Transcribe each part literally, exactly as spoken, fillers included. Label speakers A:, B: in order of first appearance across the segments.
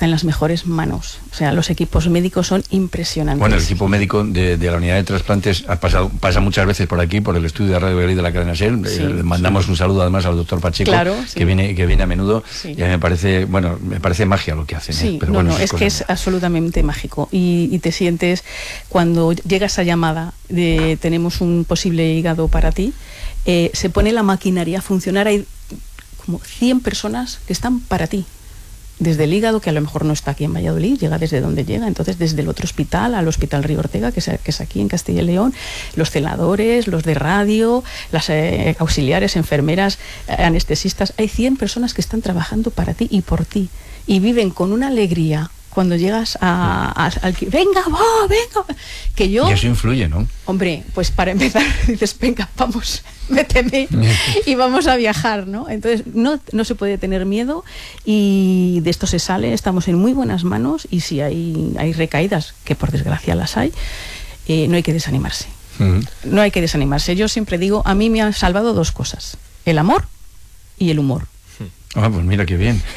A: en las mejores manos. O sea, los equipos médicos son impresionantes.
B: Bueno, el equipo médico de, de la unidad de trasplantes ha pasado, pasa muchas veces por aquí, por el estudio de Radio Valladolid de la cadena SER. Sí, Le mandamos sí. un saludo además al doctor Pacheco,
A: claro, sí.
B: que viene que viene a menudo.
A: Sí.
B: Y a mí me parece, bueno, me parece magia lo que hacen.
A: Sí,
B: ¿eh? Pero
A: no,
B: bueno,
A: no, es que es absolutamente mágico. Y, y te sientes, cuando llega esa llamada de tenemos un posible hígado para ti, eh, se pone la maquinaria a funcionar. Hay como cien personas que están para ti. Desde el hígado, que a lo mejor no está aquí en Valladolid, llega desde donde llega, entonces desde el otro hospital, al Hospital Río Ortega, que es, que es aquí en Castilla y León, los celadores, los de radio, las eh, auxiliares, enfermeras, eh, anestesistas, hay cien personas que están trabajando para ti y por ti, y viven con una alegría cuando llegas a, a, al que venga, va, venga, que yo...
B: Y eso influye, ¿no?
A: Hombre, pues para empezar dices, venga, vamos, méteme y vamos a viajar, ¿no? Entonces no, no se puede tener miedo y de esto se sale, estamos en muy buenas manos y si hay, hay recaídas, que por desgracia las hay, eh, no hay que desanimarse. Uh-huh. No hay que desanimarse. Yo siempre digo, a mí me han salvado dos cosas, el amor y el humor.
B: Ah, pues mira qué bien.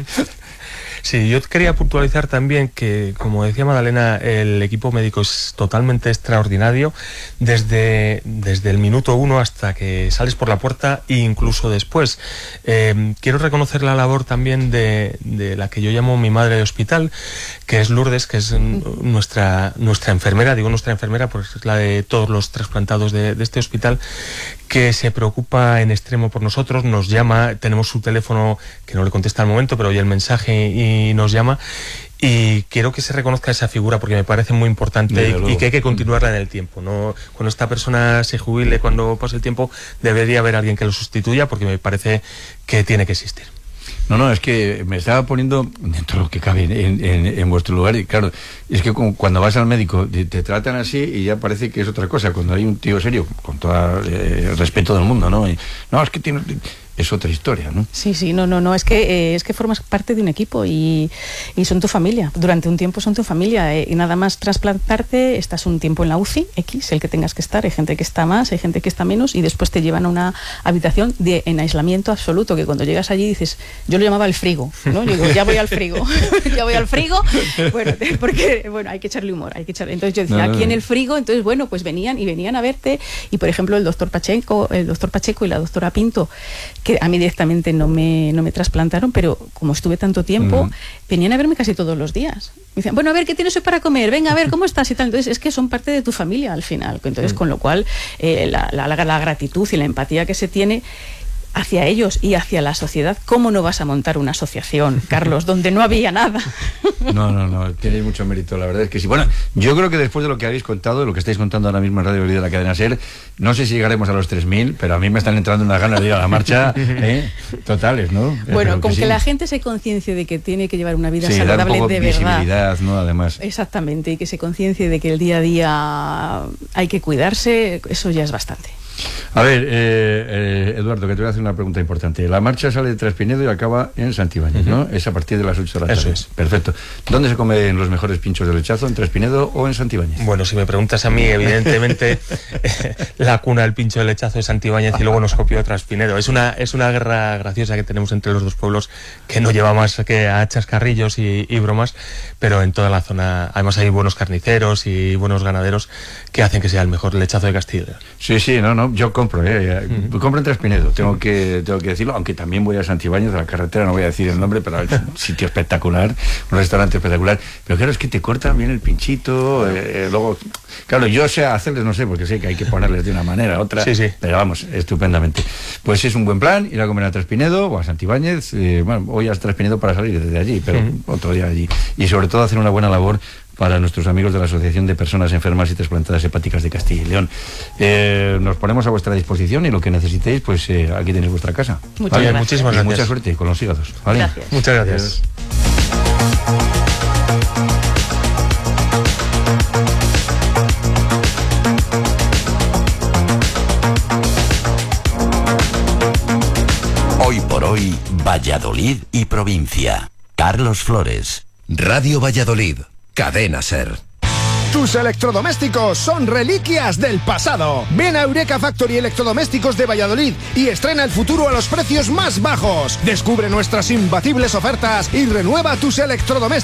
C: Sí, yo quería puntualizar también que, como decía Madalena, el equipo médico es totalmente extraordinario desde, desde el minuto uno hasta que sales por la puerta e incluso después. Eh, quiero reconocer la labor también de, de la que yo llamo mi madre de hospital, que es Lourdes, que es nuestra, nuestra enfermera, digo nuestra enfermera, pues es la de todos los trasplantados de, de este hospital, que se preocupa en extremo por nosotros, nos llama, tenemos su teléfono que no le contesta al momento, pero oye el mensaje y nos llama, y quiero que se reconozca esa figura porque me parece muy importante y, y que hay que continuarla en el tiempo, ¿no? Cuando esta persona se jubile, cuando pase el tiempo, debería haber alguien que lo sustituya porque me parece que tiene que existir.
B: No, no, es que me estaba poniendo dentro de lo que cabe en, en, en vuestro lugar y claro, es que cuando vas al médico te, te tratan así y ya parece que es otra cosa, cuando hay un tío serio, con todo eh, el respeto del mundo, ¿no? Y, no, es que tiene... es otra historia, ¿no?
A: Sí, sí, no, no, no, es que, eh, es que formas parte de un equipo y, y son tu familia, durante un tiempo son tu familia, eh, y nada más trasplantarte, estás un tiempo en la U C I, X, el que tengas que estar, hay gente que está más, hay gente que está menos, y después te llevan a una habitación de, en aislamiento absoluto, que cuando llegas allí dices, yo lo llamaba el frigo, ¿no? Yo digo, ya voy al frigo, ya voy al frigo, bueno, porque, bueno, hay que echarle humor, hay que echarle, entonces yo decía, no, no, aquí no. en el frigo, entonces, bueno, pues venían y venían a verte, y por ejemplo el doctor Pacheco, el doctor Pacheco y la doctora Pinto, que a mí directamente no me, no me trasplantaron, pero como estuve tanto tiempo, uh-huh. venían a verme casi todos los días. Me decían, bueno, a ver, ¿qué tienes hoy para comer? Venga, a ver, ¿cómo estás? Y tal. Entonces, es que son parte de tu familia al final. Entonces, uh-huh. con lo cual, eh, la, la, la gratitud y la empatía que se tiene hacia ellos y hacia la sociedad, ¿cómo no vas a montar una asociación, Carlos, donde no había nada?
B: No, no, no, tenéis mucho mérito, la verdad es que sí. Bueno, yo creo que después de lo que habéis contado, de lo que estáis contando ahora mismo en Radio Valladolid de la cadena SER, no sé si llegaremos a los tres mil, pero a mí me están entrando unas ganas de ir a la marcha ¿eh? totales, ¿no?
A: Bueno,
B: que
A: con que,
B: sí.
A: que la gente se conciencie de que tiene que llevar una vida
B: sí,
A: saludable
B: dar un poco
A: de
B: visibilidad,
A: verdad.
B: ¿no? Además.
A: Exactamente, y que se conciencie de que el día a día hay que cuidarse, eso ya es bastante.
B: A ver, eh, eh, Eduardo, que te voy a hacer una pregunta importante. La marcha sale de Traspinedo y acaba en Santibáñez, uh-huh. ¿no? Es a partir de las ocho de la tarde.
C: Eso es.
B: Perfecto. ¿Dónde se comen los mejores pinchos de lechazo? ¿En Traspinedo o en Santibáñez?
C: Bueno, si me preguntas a mí, evidentemente, la cuna del pincho de lechazo es Santibáñez y luego nos copió Traspinedo. Es una, es una guerra graciosa que tenemos entre los dos pueblos que no lleva más que a chascarrillos y, y bromas, pero en toda la zona, además hay buenos carniceros y buenos ganaderos que hacen que sea el mejor lechazo de Castilla.
B: Sí, sí, no, no. Yo compro, ¿eh? Uh-huh. Compro en Traspinedo, tengo que, tengo que decirlo, aunque también voy a Santibáñez, a la carretera, no voy a decir el nombre, pero es un sitio espectacular, un restaurante espectacular, pero claro, es que te cortan bien el pinchito, eh, luego, claro, yo sé hacerles, no sé, porque sé que hay que ponerles de una manera, otra,
C: sí, sí.
B: pero vamos, estupendamente. Pues es un buen plan, ir a comer a Traspinedo o a Santibáñez, eh, bueno, voy a Traspinedo para salir desde allí, pero uh-huh. otro día allí, y sobre todo hacer una buena labor para nuestros amigos de la Asociación de Personas Enfermas y Trasplantadas Hepáticas de Castilla y León. Eh, nos ponemos a vuestra disposición y lo que necesitéis, pues eh, aquí tenéis vuestra casa.
A: Muchas
B: ¿vale?
A: gracias.
C: Muchísimas
B: y
C: gracias.
B: mucha suerte con los hígados. ¿vale?
A: Gracias.
C: Muchas gracias.
D: Hoy por hoy, Valladolid y provincia. Carlos Flores. Radio Valladolid, Cadena SER.
E: Tus electrodomésticos son reliquias del pasado. Ven a Eureka Factory Electrodomésticos de Valladolid y estrena el futuro a los precios más bajos. Descubre nuestras imbatibles ofertas y renueva tus electrodomésticos.